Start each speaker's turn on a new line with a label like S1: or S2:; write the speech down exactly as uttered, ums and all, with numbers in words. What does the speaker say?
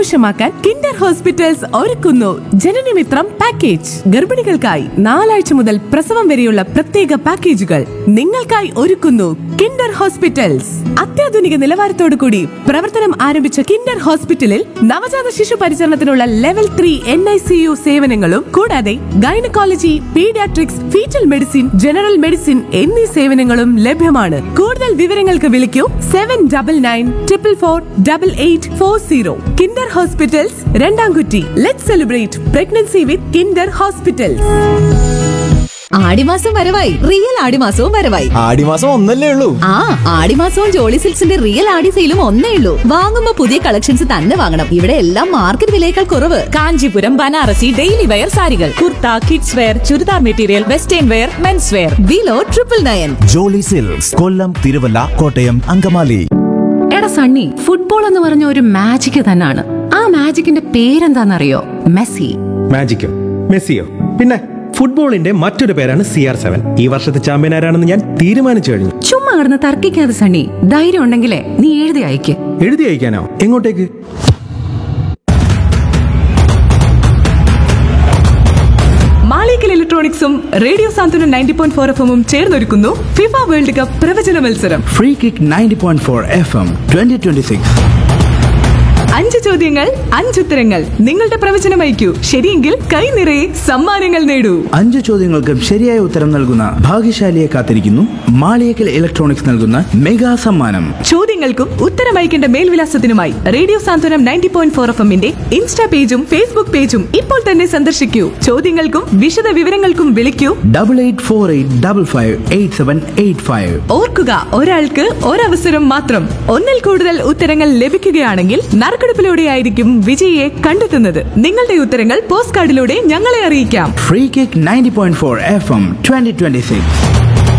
S1: ആഘോഷമാക്കാൻ Kinder hospitals ഒരുക്കുന്നു ജനനമിത്രം package. ഗർഭിണികൾക്കായി നാലാഴ്ച മുതൽ പ്രസവം വരെയുള്ള പ്രത്യേക പാക്കേജുകൾ നിങ്ങൾക്കായി ഒരുക്കുന്നു കിൻഡർ ഹോസ്പിറ്റൽസ്. അത്യാധുനിക നിലവാരത്തോടു കൂടി പ്രവർത്തനം ആരംഭിച്ച കിൻഡർ ഹോസ്പിറ്റലിൽ നവജാത ശിശു പരിചരണത്തിനുള്ള level three N I C U സേവനങ്ങളും കൂടാതെ gynaecology, paediatrics, fetal medicine, general medicine എന്നീ സേവനങ്ങളും ലഭ്യമാണ്. കൂടുതൽ വിവരങ്ങൾക്ക് വിളിക്കൂ seven double nine triple four double eight four zero. Kinder hospitals, രണ്ടാംകുറ്റി. Let's celebrate pregnancy with Kinder hospitals.
S2: ആടിമാസം വരവായി, റിയൽ ആടിമാസവും വരവായി.
S3: ആടിമാസം ഒന്നല്ലേ ഉള്ളൂ?
S2: ആ, ആടിമാസവും ജോളി സിൽക്സിന്റെ റിയൽ ആടി സെയിലും ഒന്നേ ഉള്ളൂ. വാങ്ങുമ്പോ പുതിയ കളക്ഷൻസ് തന്നെ വാങ്ങണം. ഇവിടെ എല്ലാം മാർക്കറ്റ് വിലയേക്കാൾ കുറവ്.
S4: കാഞ്ചീപുരം, ബനാറസി, ഡെയിലി വെയർ സാരികൾ, kurta, kids wear, churidar material, western wear, men's wear.
S2: Below triple nine.
S5: Jolly silks, കൊല്ലം, തിരുവല്ല, കോട്ടയം, അങ്കമാലി.
S6: എടാ സണ്ണി, ഫുട്ബോൾ എന്ന് പറഞ്ഞ ഒരു മാജിക് തന്നെയാണ്. ആ മാജിക്കിന്റെ പേരെന്താണെന്നറിയോ? മെസ്സി.
S7: മാജിക്കോ? മെസ്സിയോ? പിന്നെ ഫുട്ബോളിന്റെ മറ്റൊരു പേരാണ് സി ആർ സെവൻ. ഈ വർഷത്തെ ചാമ്പ്യൻ ആരാണെന്ന് ഞാൻ തീരുമാനിച്ചു കഴിഞ്ഞു.
S6: ചുമ്മാ കിടന്ന് തർക്കിക്കാതെ സണ്ണി. ധൈര്യം ഉണ്ടെങ്കിലേ നീ എഴുതി അയക്ക്.
S7: എഴുതി അയക്കാനോ? എങ്ങോട്ടേക്ക്?
S1: മാളിക്കൽ ഇലക്ട്രോണിക്സും റേഡിയോ സാന്ത്വനം നയൻറ്റി പോയിന്റ് ഫോർ എഫ് എമ്മും ചേർന്നൊരുക്കുന്നു ഫിഫ വേൾഡ് കപ്പ് പ്രവചന മത്സരം.
S8: Free kick ninety point four F M twenty twenty six.
S1: അഞ്ച് ചോദ്യങ്ങൾ, അഞ്ചുത്തരങ്ങൾ. നിങ്ങളുടെ പ്രവചനം അയക്കൂ. ശരിയെങ്കിൽ കൈ നിറയെ സമ്മാനങ്ങൾ നേടൂ.
S8: അഞ്ച് ചോദ്യങ്ങൾക്കും ശരിയായ ഉത്തരം നൽകുന്ന ഭാഗ്യശാലിയെ കാത്തിരിക്കുന്നു മാളിയേക്കൽ ഇലക്ട്രോണിക്സ് നൽകുന്ന മെഗാ സമ്മാനം.
S1: ചോദ്യങ്ങൾക്കും ഉത്തരം അയക്കേണ്ട മേൽവിലാസത്തിനുമായി റേഡിയോ സാന്ത്വനം നയൻറ്റി പോയിന്റ് ഫോർ എഫ് എമ്മിന്റെ ഇൻസ്റ്റാ പേജും ഫേസ്ബുക്ക് പേജും ഇപ്പോൾ തന്നെ സന്ദർശിക്കൂ. ചോദ്യങ്ങൾക്കും വിശദ വിവരങ്ങൾക്കും വിളിക്കൂ
S8: double eight four eight double five eight seven eight five.
S1: ഓർക്കുക, ഒരാൾക്ക് ഒരവസരം മാത്രം. ഒന്നിൽ കൂടുതൽ ഉത്തരങ്ങൾ ലഭിക്കുകയാണെങ്കിൽ നറുക്കെടുപ്പിലൂടെയായിരിക്കും വിജയിയെ കണ്ടെത്തുന്നത്. നിങ്ങളുടെ ഉത്തരങ്ങൾ പോസ്റ്റ് കാർഡിലൂടെ ഞങ്ങളെ അറിയിക്കാം.
S8: Free kick ninety point four F M twenty twenty six.